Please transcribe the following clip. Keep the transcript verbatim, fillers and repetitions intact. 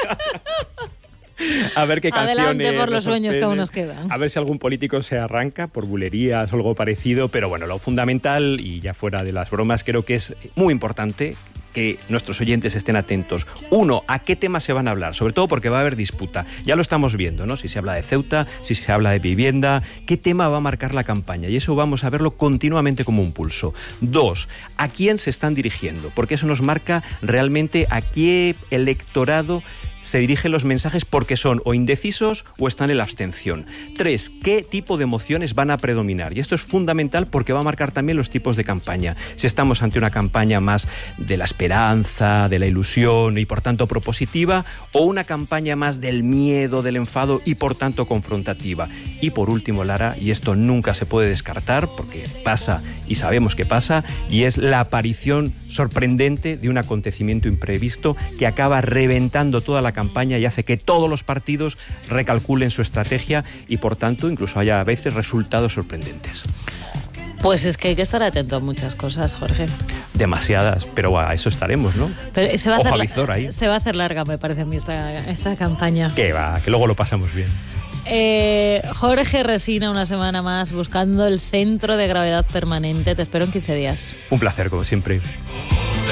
A ver qué canciones. Adelante por los sueños que aún sorprenden. nos quedan. A ver si algún político se arranca por bulerías o algo parecido. Pero bueno, lo fundamental, y ya fuera de las bromas, creo que es muy importante que nuestros oyentes estén atentos. Uno, ¿a qué temas se van a hablar? Sobre todo porque va a haber disputa. Ya lo estamos viendo, ¿no? Si se habla de Ceuta, si se habla de vivienda, ¿qué tema va a marcar la campaña? Y eso vamos a verlo continuamente como un pulso. Dos, ¿a quién se están dirigiendo? Porque eso nos marca realmente a qué electorado se dirigen los mensajes, porque son o indecisos o están en la abstención. Tres, ¿qué tipo de emociones van a predominar? Y esto es fundamental porque va a marcar también los tipos de campaña. Si estamos ante una campaña más de la esperanza, de la ilusión y por tanto propositiva, o una campaña más del miedo, del enfado y por tanto confrontativa. Y por último, Lara, y esto nunca se puede descartar porque pasa y sabemos que pasa, y es la aparición sorprendente de un acontecimiento imprevisto que acaba reventando toda la campaña y hace que todos los partidos recalculen su estrategia y por tanto incluso haya a veces resultados sorprendentes. Pues es que hay que estar atento a muchas cosas, Jorge. Demasiadas, pero a eso estaremos, ¿no? Pero se va a Ojo hacer, a visor ahí. Se va a hacer larga, me parece a mí, esta, esta campaña. Que va, que luego lo pasamos bien. Eh, Jorge Resina, una semana más buscando el centro de gravedad permanente. Te espero en quince días. Un placer, como siempre.